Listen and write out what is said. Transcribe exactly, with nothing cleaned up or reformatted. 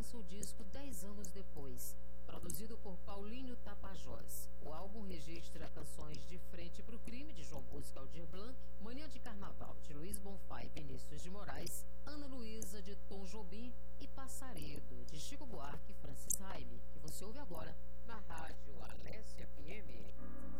lança o disco dez anos depois. Produzido por Paulinho Tapajós, o álbum registra canções de Frente pro Crime, de João Bosco e Aldir Blanc, Manhã de Carnaval, de Luiz Bonfá e Vinícius de Moraes, Ana Luísa, de Tom Jobim e Passaredo, de Chico Buarque e Francis Raime, que você ouve agora na Rádio Alessia F M.